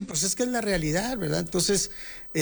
pues es que es la realidad, ¿verdad? Entonces,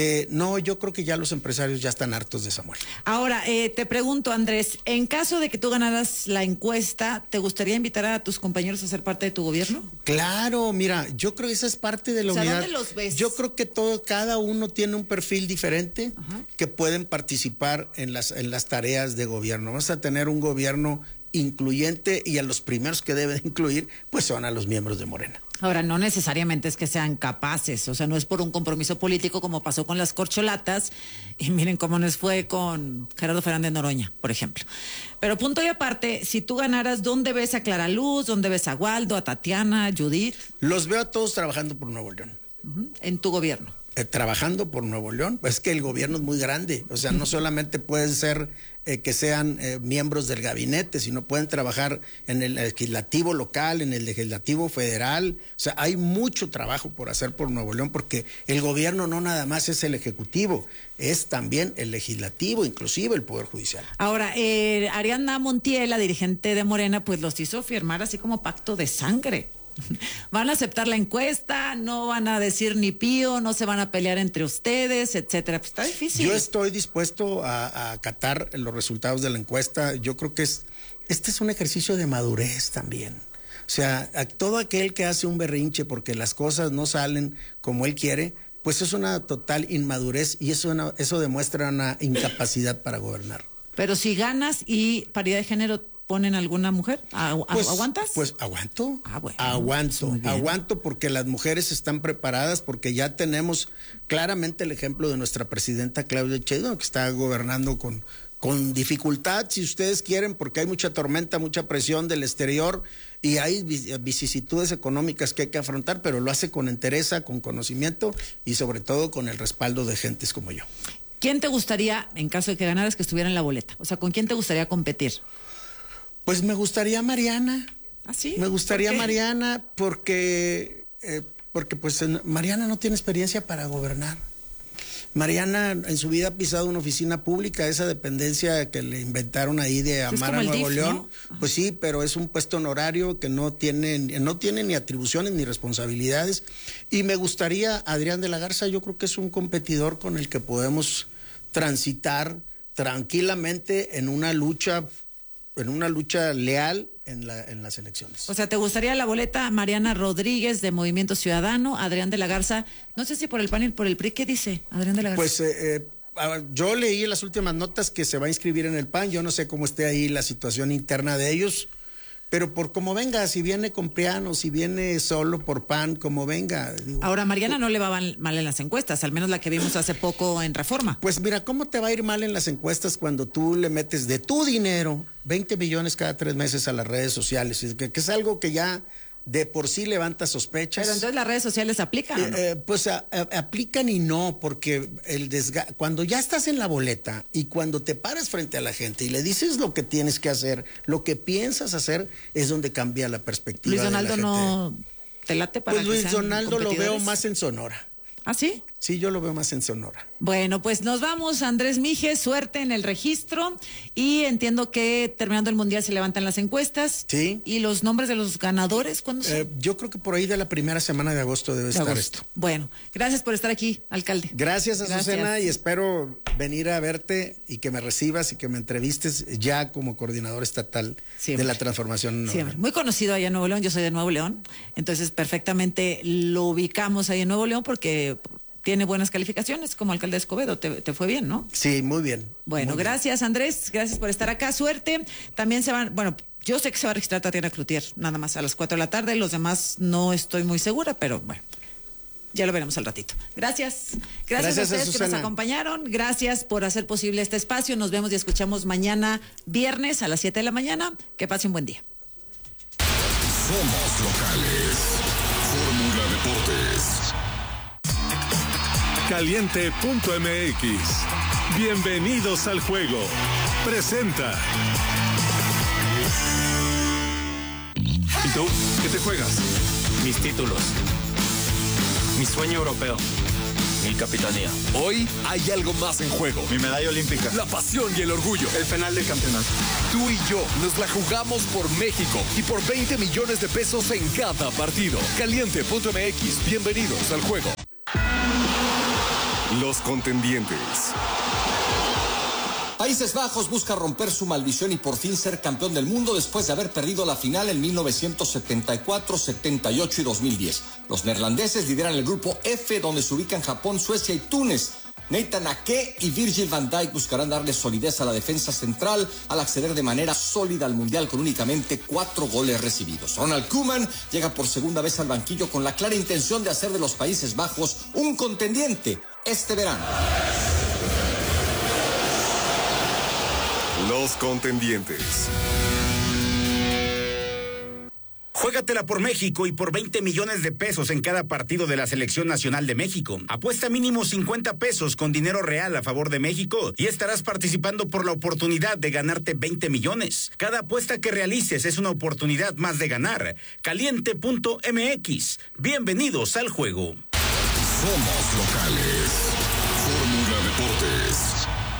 no, yo creo que ya los empresarios ya están hartos de Samuel. Ahora, te pregunto, Andrés, en caso de que tú ganaras la encuesta, ¿te gustaría invitar a tus compañeros a ser parte de tu gobierno? Claro, mira, yo creo que esa es parte de la unidad. ¿Dónde los ves? Yo creo que cada uno tiene un perfil diferente. Ajá. Que pueden participar en las tareas de gobierno. Vamos a tener un gobierno incluyente y a los primeros que deben incluir, pues son a los miembros de Morena. Ahora, no necesariamente es que sean capaces, o sea, no es por un compromiso político como pasó con las corcholatas, y miren cómo nos fue con Gerardo Fernández Noroña, por ejemplo. Pero punto y aparte, si tú ganaras, ¿dónde ves a Clara Luz? ¿Dónde ves a Waldo, a Tatiana, a Judith? Los veo a todos trabajando por Nuevo León. En tu gobierno. Trabajando por Nuevo León, pues es que el gobierno es muy grande, o sea, no solamente pueden ser que sean miembros del gabinete, sino pueden trabajar en el legislativo local, en el legislativo federal, o sea, hay mucho trabajo por hacer por Nuevo León, porque el gobierno no nada más es el ejecutivo, es también el legislativo, inclusive el Poder Judicial. Ahora, Ariadna Montiel, la dirigente de Morena, pues los hizo firmar así como pacto de sangre. ¿Van a aceptar la encuesta? ¿No van a decir ni pío? ¿No se van a pelear entre ustedes? Etcétera. Pues está difícil. Yo estoy dispuesto a acatar los resultados de la encuesta. Yo creo que este es un ejercicio de madurez también. O sea, a todo aquel que hace un berrinche porque las cosas no salen como él quiere, pues es una total inmadurez y eso demuestra una incapacidad para gobernar. Pero si ganas y paridad de género, ¿ponen alguna mujer? ¿Aguantas? Pues aguanto. Bueno, aguanto porque las mujeres están preparadas, porque ya tenemos claramente el ejemplo de nuestra presidenta Claudia Sheinbaum, que está gobernando con dificultad, si ustedes quieren, porque hay mucha tormenta, mucha presión del exterior y hay vicisitudes económicas que hay que afrontar, pero lo hace con entereza, con conocimiento y sobre todo con el respaldo de gentes como yo. ¿Quién te gustaría, en caso de que ganaras, que estuviera en la boleta? O sea, ¿con quién te gustaría competir? Pues me gustaría Mariana. ¿Ah, sí? Me gustaría Mariana porque pues Mariana no tiene experiencia para gobernar. Mariana en su vida ha pisado una oficina pública, esa dependencia que le inventaron ahí de Amar a Nuevo León, ¿no? Pues sí, pero es un puesto honorario que no tiene ni atribuciones ni responsabilidades. Y me gustaría Adrián de la Garza, yo creo que es un competidor con el que podemos transitar tranquilamente en una lucha leal en las elecciones. O sea, ¿te gustaría la boleta Mariana Rodríguez de Movimiento Ciudadano, Adrián de la Garza? No sé si por el PAN y por el PRI. ¿Qué dice Adrián de la Garza? Pues yo leí en las últimas notas que se va a inscribir en el PAN. Yo no sé cómo esté ahí la situación interna de ellos, pero por como venga, si viene con Priano, si viene solo por PAN, como venga. Digo, ahora, Mariana no le va mal en las encuestas, al menos la que vimos hace poco en Reforma. Pues mira, ¿cómo te va a ir mal en las encuestas cuando tú le metes de tu dinero 20 millones cada 3 meses a las redes sociales? Que es algo que ya de por sí levanta sospechas. Pero entonces las redes sociales aplican, ¿o no? Pues aplican y no, porque cuando ya estás en la boleta y cuando te paras frente a la gente y le dices lo que tienes que hacer, lo que piensas hacer, es donde cambia la perspectiva. Luis Donaldo de la gente. No te late para pues que Luis Donaldo lo veo más en Sonora. ¿Ah, sí? Sí, yo lo veo más en Sonora. Bueno, pues nos vamos, Andrés Mijes, suerte en el registro y entiendo que terminando el Mundial se levantan las encuestas. Sí. ¿Y los nombres de los ganadores cuándo son? Yo creo que por ahí de la primera semana de agosto debe estar esto. Bueno, gracias por estar aquí, alcalde. Gracias, Azucena, y espero venir a verte y que me recibas y que me entrevistes ya como coordinador estatal de la transformación. Muy conocido allá en Nuevo León, yo soy de Nuevo León, entonces perfectamente lo ubicamos ahí en Nuevo León porque tiene buenas calificaciones como alcalde de Escobedo, te fue bien, ¿no? Sí, muy bien. Bueno, muy gracias bien. Andrés, gracias por estar acá, suerte. También yo sé que se va a registrar Tatiana Cloutier, nada más a las 4 de la tarde, los demás no estoy muy segura, pero bueno, ya lo veremos al ratito. Gracias a ustedes que nos acompañaron, gracias por hacer posible este espacio, nos vemos y escuchamos mañana viernes a las 7 de la mañana, que pase un buen día. Somos locales, Fórmula Deportes. Caliente.mx. Bienvenidos al juego. Presenta. ¿Y tú? ¿Qué te juegas? Mis títulos. Mi sueño europeo. Mi capitanía. Hoy hay algo más en juego. Mi medalla olímpica. La pasión y el orgullo. El final del campeonato. Tú y yo nos la jugamos por México y por 20 millones de pesos en cada partido. Caliente.mx. Bienvenidos al juego. Los contendientes. Países Bajos busca romper su maldición y por fin ser campeón del mundo después de haber perdido la final en 1974, 78 y 2010. Los neerlandeses lideran el grupo F, donde se ubican Japón, Suecia y Túnez. Nathan Ake y Virgil van Dijk buscarán darle solidez a la defensa central al acceder de manera sólida al Mundial con únicamente 4 goles recibidos. Ronald Koeman llega por segunda vez al banquillo con la clara intención de hacer de los Países Bajos un contendiente este verano. Los contendientes. Juégatela por México y por 20 millones de pesos en cada partido de la Selección Nacional de México. Apuesta mínimo 50 pesos con dinero real a favor de México y estarás participando por la oportunidad de ganarte 20 millones. Cada apuesta que realices es una oportunidad más de ganar. Caliente.mx. Bienvenidos al juego. Somos locales.